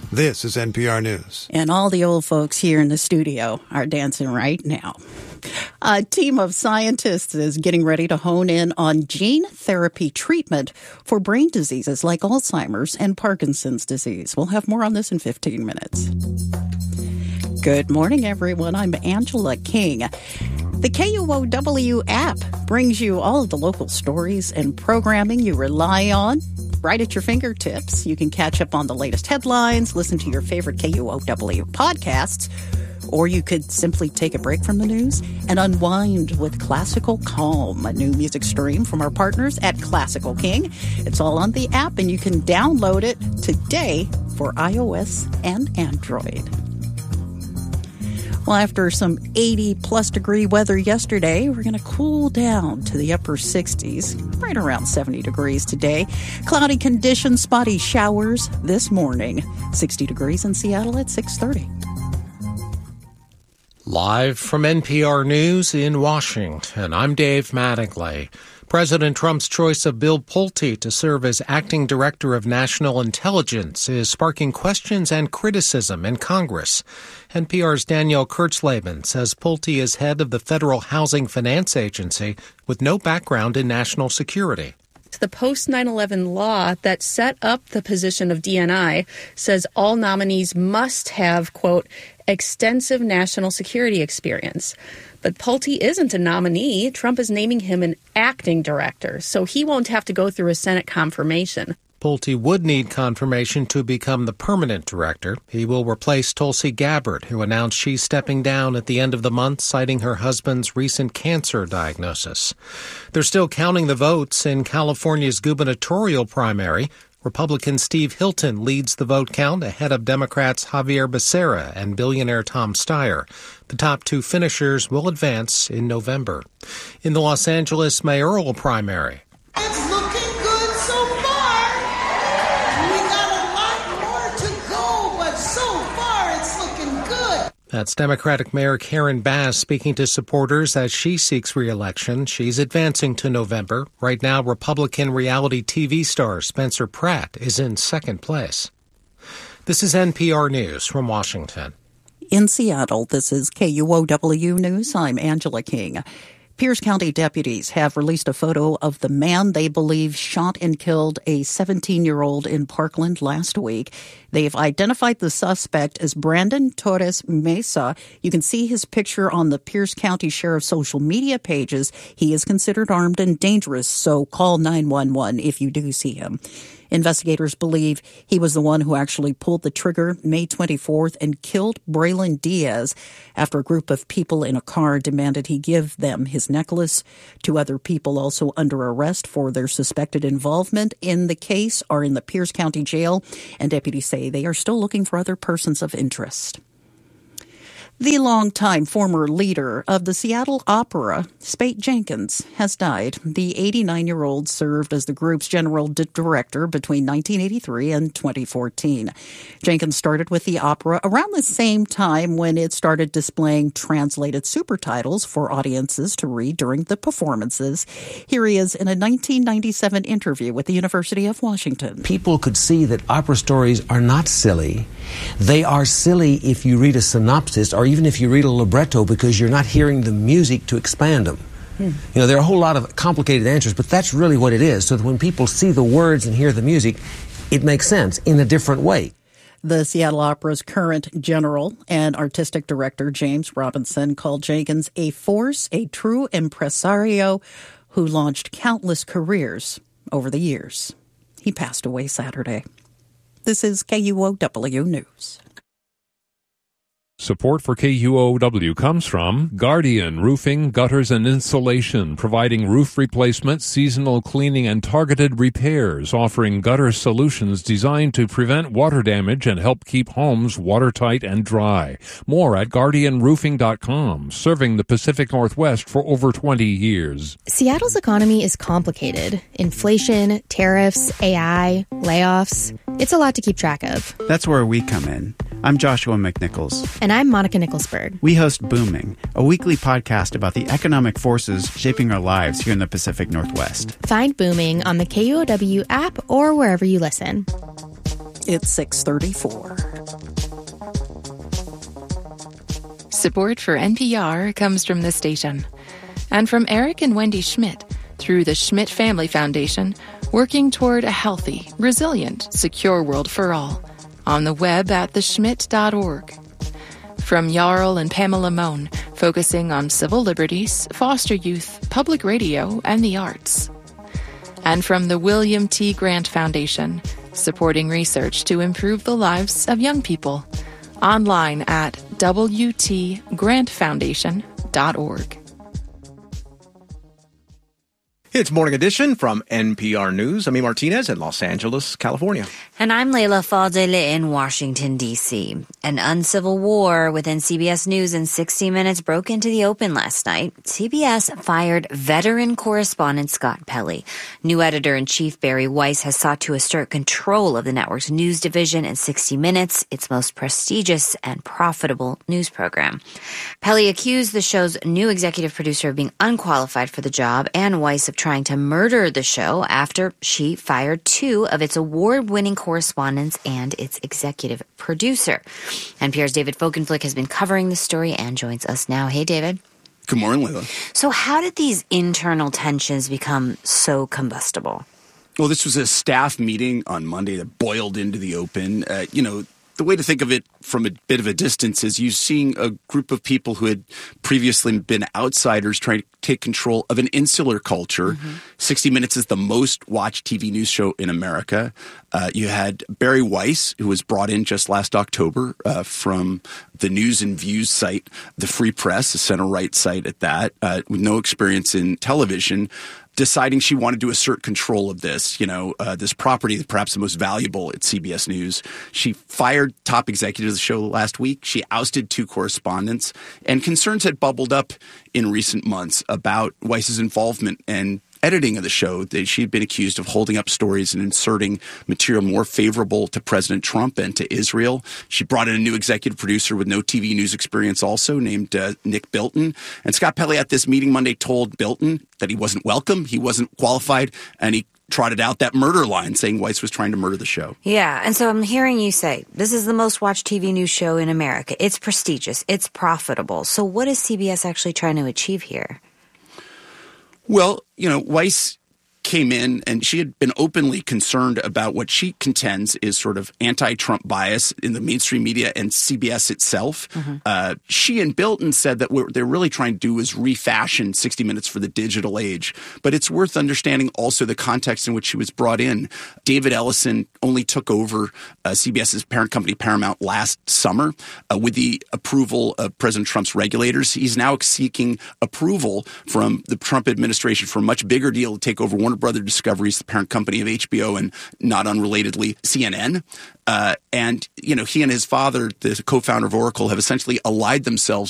This is NPR News. And all the old folks here in the studio are dancing right now. A team of scientists is getting ready to hone in on gene therapy treatment for brain diseases like Alzheimer's and Parkinson's disease. We'll have more on this in 15 minutes. Good morning, everyone. I'm Angela King. The KUOW app brings you all of the local stories and programming you rely on right at your fingertips. You can catch up on the latest headlines, listen to your favorite KUOW podcasts, or you could simply take a break from the news and unwind with Classical Calm, a new music stream from our partners at Classical King. It's all on the app, and you can download it today for iOS and Android. Well, after some 80-plus degree weather yesterday, we're going to cool down to the upper 60s, right around 70 degrees today. Cloudy conditions, spotty showers this morning. 60 degrees in Seattle at 6:30. Live from NPR News in Washington, I'm Dave Mattingly. President Trump's choice of Bill Pulte to serve as acting director of national intelligence is sparking questions and criticism in Congress. NPR's Danielle Kurtzleben says Pulte is head of the Federal Housing Finance Agency with no background in national security. The post 9/11 law that set up the position of DNI says all nominees must have, quote, extensive national security experience. But Pulte isn't a nominee. Trump is naming him an acting director, so he won't have to go through a Senate confirmation. Pulte would need confirmation to become the permanent director. He will replace Tulsi Gabbard, who announced she's stepping down at the end of the month, citing her husband's recent cancer diagnosis. They're still counting the votes in California's gubernatorial primary. Republican Steve Hilton leads the vote count ahead of Democrats Javier Becerra and billionaire Tom Steyer. The top two finishers will advance in November. In the Los Angeles mayoral primary, it's looking good so far. We got a lot more to go, but so far it's looking good. That's Democratic Mayor Karen Bass speaking to supporters as she seeks re-election. She's advancing to November. Right now, Republican reality TV star Spencer Pratt is in second place. This is NPR News from Washington. In Seattle, this is KUOW News. I'm Angela King. Pierce County deputies have released a photo of the man they believe shot and killed a 17-year-old in Parkland last week. They've identified the suspect as Brandon Torres Mesa. You can see his picture on the Pierce County Sheriff's social media pages. He is considered armed and dangerous, so call 911 if you do see him. Investigators believe he was the one who actually pulled the trigger May 24th and killed Braylon Diaz after a group of people in a car demanded he give them his necklace. Two other people also under arrest for their suspected involvement in the case are in the Pierce County Jail, and deputies say they are still looking for other persons of interest. The longtime former leader of the Seattle Opera, Spate Jenkins, has died. The 89-year-old served as the group's general director between 1983 and 2014. Jenkins started with the opera around the same time when it started displaying translated supertitles for audiences to read during the performances. Here he is in a 1997 interview with the University of Washington. People could see that opera stories are not silly. They are silly if you read a synopsis or even if you read a libretto because you're not hearing the music to expand them. You know, there are a whole lot of complicated answers, but that's really what it is. So that when people see the words and hear the music, it makes sense in a different way. The Seattle Opera's current general and artistic director, James Robinson, called Jenkins a force, a true impresario who launched countless careers over the years. He passed away Saturday. This is KUOW News. Support for KUOW comes from Guardian Roofing, Gutters, and Insulation, providing roof replacement, seasonal cleaning, and targeted repairs, offering gutter solutions designed to prevent water damage and help keep homes watertight and dry. More at GuardianRoofing.com, serving the Pacific Northwest for over 20 years. Seattle's economy is complicated. Inflation, tariffs, AI, layoffs. It's a lot to keep track of. That's where we come in. I'm Joshua McNichols. And I'm Monica Nicholsberg. We host Booming, a weekly podcast about the economic forces shaping our lives here in the Pacific Northwest. Find Booming on the KUOW app or wherever you listen. It's 6:34. Support for NPR comes from this station and from Eric and Wendy Schmidt through the Schmidt Family Foundation, working toward a healthy, resilient, secure world for all. On the web at theschmidt.org. From Jarl and Pamela Mohn, focusing on civil liberties, foster youth, public radio, and the arts. And from the William T. Grant Foundation, supporting research to improve the lives of young people. Online at wtgrantfoundation.org. It's Morning Edition from NPR News. I'm E. Martinez in Los Angeles, California. And I'm Leila Fadele in Washington, D.C. An uncivil war within CBS News and 60 Minutes broke into the open last night. CBS fired veteran correspondent Scott Pelley. New editor-in-chief Barry Weiss has sought to assert control of the network's news division in 60 Minutes, its most prestigious and profitable news program. Pelley accused the show's new executive producer of being unqualified for the job and Weiss of trying to murder the show after she fired two of its award-winning correspondents and its executive producer. NPR's David Folkenflik has been covering the story and joins us now. Hey, David. Good morning, Leila. So how did these internal tensions become so combustible? Well, this was a staff meeting on Monday that boiled into the open. The way to think of it from a bit of a distance is you seeing a group of people who had previously been outsiders trying to take control of an insular culture. Mm-hmm. 60 Minutes is the most watched TV news show in America. You had Barry Weiss, who was brought in just last October from the News and Views site, the Free Press, a center-right site at that, with no experience in television, deciding she wanted to assert control of this, this property, perhaps the most valuable at CBS News. She fired top executives of the show last week. She ousted two correspondents, and concerns had bubbled up in recent months about Weiss's involvement and editing of the show. That she had been accused of holding up stories and inserting material more favorable to President Trump and to Israel. She brought in a new executive producer with no TV news experience also, named Nick Bilton. And Scott Pelley at this meeting Monday told Bilton that he wasn't welcome, he wasn't qualified, and he trotted out that murder line, saying Weiss was trying to murder the show. Yeah, and so I'm hearing you say, this is the most watched TV news show in America. It's prestigious. It's profitable. So what is CBS actually trying to achieve here? Well, Weiss came in and she had been openly concerned about what she contends is sort of anti-Trump bias in the mainstream media and CBS itself. Mm-hmm. She and Bilton said that what they're really trying to do is refashion 60 Minutes for the digital age. But it's worth understanding also the context in which she was brought in. David Ellison only took over CBS's parent company Paramount last summer with the approval of President Trump's regulators. He's now seeking approval from the Trump administration for a much bigger deal to take over Warner Brother Discovery's the parent company of HBO and not unrelatedly CNN. And he and his father, the co-founder of Oracle, have essentially allied themselves